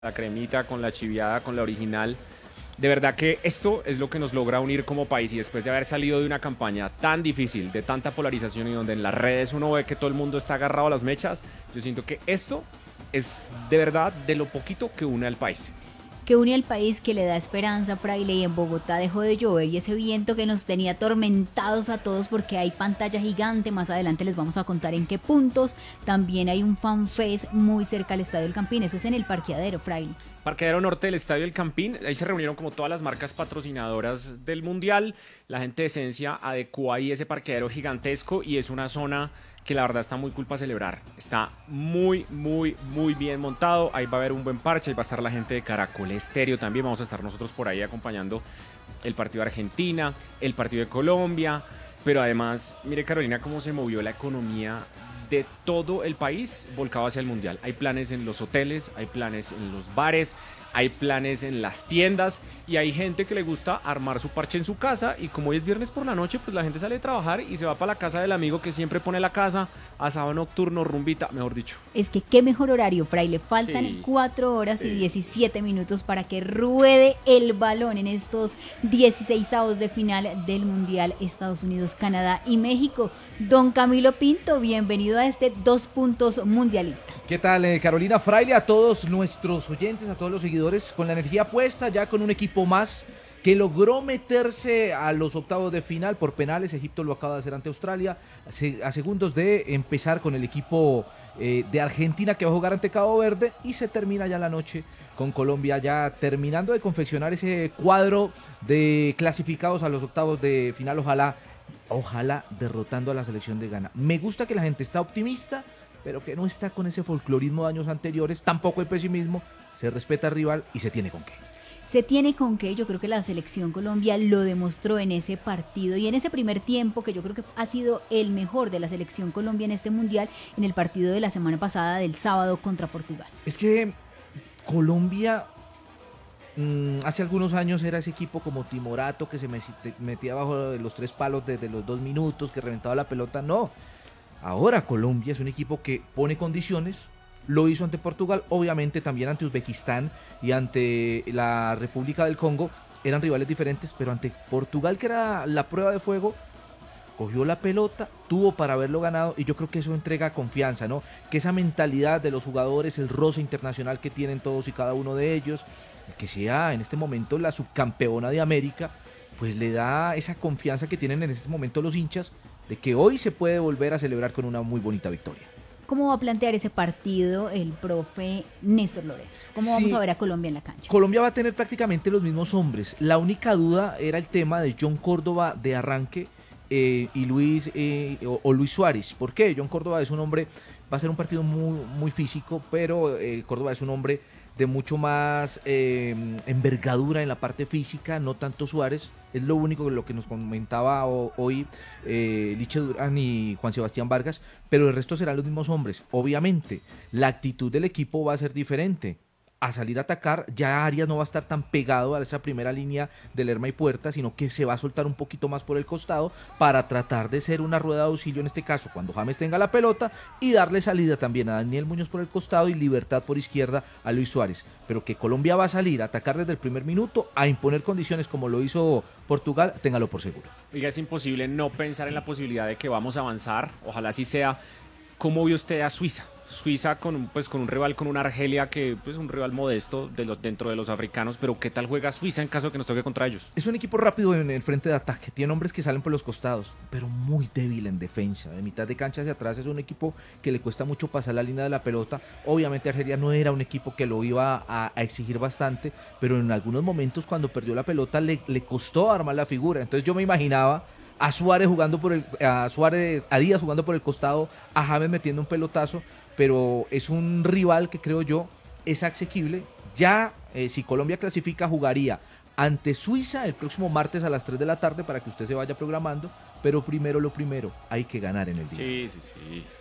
la cremita, con la chiviada, con la original. De verdad que esto es lo que nos logra unir como país y después de haber salido de una campaña tan difícil, de tanta polarización y donde en las redes uno ve que todo el mundo está agarrado a las mechas, yo siento que esto es de verdad de lo poquito que une al país. Que une al país, que le da esperanza, Fraile, y en Bogotá dejó de llover y ese viento que nos tenía atormentados a todos porque hay pantalla gigante, más adelante les vamos a contar en qué puntos. También hay un fanfest muy cerca al Estadio del Campín, eso es en el parqueadero, Fraile. Parqueadero Norte del Estadio El Campín, ahí se reunieron como todas las marcas patrocinadoras del Mundial, la gente de Esencia adecuó ahí ese parqueadero gigantesco y es una zona que la verdad está muy cool para celebrar, está muy bien montado, ahí va a haber un buen parche, ahí va a estar la gente de Caracol Estéreo también, vamos a estar nosotros por ahí acompañando el partido de Argentina, el partido de Colombia, pero además, mire Carolina cómo se movió la economía de todo el país volcado hacia el Mundial. Hay planes en los hoteles, hay planes en los bares, hay planes en las tiendas y hay gente que le gusta armar su parche en su casa y como hoy es viernes por la noche, pues la gente sale de trabajar y se va para la casa del amigo que siempre pone la casa, asado nocturno, rumbita, mejor dicho. Es que qué mejor horario, Fraile, faltan Sí, 4 horas y sí. 17 minutos para que ruede el balón en estos 16avos de final del Mundial Estados Unidos, Canadá y México. Don Camilo Pinto, bienvenido a este 2 puntos mundialista. ¿Qué tal, Carolina Fraile? A todos nuestros oyentes, a todos los seguidores, con la energía puesta, ya con un equipo más que logró meterse a los octavos de final por penales. Egipto lo acaba de hacer ante Australia, a segundos de empezar con el equipo de Argentina que va a jugar ante Cabo Verde y se termina ya la noche con Colombia ya terminando de confeccionar ese cuadro de clasificados a los octavos de final. Ojalá derrotando a la selección de Ghana. Me gusta que la gente está optimista, pero que no está con ese folclorismo de años anteriores, tampoco el pesimismo, se respeta al rival y se tiene con qué. Se tiene con qué, yo creo que la selección Colombia lo demostró en ese partido y en ese primer tiempo que yo creo que ha sido el mejor de la selección Colombia en este mundial, en el partido de la semana pasada del sábado contra Portugal. Es que Colombia hace algunos años era ese equipo como Timorato que se metía bajo los tres palos desde los 2 minutos, que reventaba la pelota. No, ahora Colombia es un equipo que pone condiciones. Lo hizo ante Portugal, obviamente también ante Uzbekistán y ante la República del Congo. Eran rivales diferentes, pero ante Portugal, que era la prueba de fuego, cogió la pelota, tuvo para haberlo ganado y yo creo que eso entrega confianza, ¿no? Que esa mentalidad de los jugadores, el roce internacional que tienen todos y cada uno de ellos, que sea en este momento la subcampeona de América, pues le da esa confianza que tienen en este momento los hinchas de que hoy se puede volver a celebrar con una muy bonita victoria. ¿Cómo va a plantear ese partido el profe Néstor Lorenzo? ¿Cómo vamos Sí, a ver a Colombia en la cancha? Colombia va a tener prácticamente los mismos hombres. La única duda era el tema de John Córdoba de arranque y Luis Suárez. ¿Por qué? John Córdoba es un hombre, va a ser un partido muy físico, pero Córdoba es un hombre de mucho más envergadura en la parte física, no tanto Suárez. Es lo único que lo que nos comentaba hoy Liche Durán y Juan Sebastián Vargas, pero el resto serán los mismos hombres. Obviamente, la actitud del equipo va a ser diferente. A salir a atacar, ya Arias no va a estar tan pegado a esa primera línea de Lerma y Puerta, sino que se va a soltar un poquito más por el costado para tratar de ser una rueda de auxilio en este caso, cuando James tenga la pelota, y darle salida también a Daniel Muñoz por el costado y libertad por izquierda a Luis Suárez. Pero que Colombia va a salir a atacar desde el primer minuto, a imponer condiciones como lo hizo Portugal, téngalo por seguro. Oiga, es imposible no pensar en la posibilidad de que vamos a avanzar, ojalá así sea. ¿Cómo vio usted a Suiza? Suiza con un rival, con una Argelia que es pues, un rival modesto dentro de los africanos, pero ¿qué tal juega Suiza en caso de que nos toque contra ellos? Es un equipo rápido en el frente de ataque, tiene hombres que salen por los costados, pero muy débil en defensa. De mitad de cancha hacia atrás es un equipo que le cuesta mucho pasar la línea de la pelota. Obviamente Argelia no era un equipo que lo iba a exigir bastante, pero en algunos momentos cuando perdió la pelota le costó armar la figura. Entonces yo me imaginaba a Suárez a Díaz jugando por el costado, a James metiendo un pelotazo, pero es un rival que creo yo es asequible. Ya si Colombia clasifica jugaría ante Suiza el próximo martes a las 3 de la tarde para que usted se vaya programando, pero primero lo primero, hay que ganar en el día. Sí.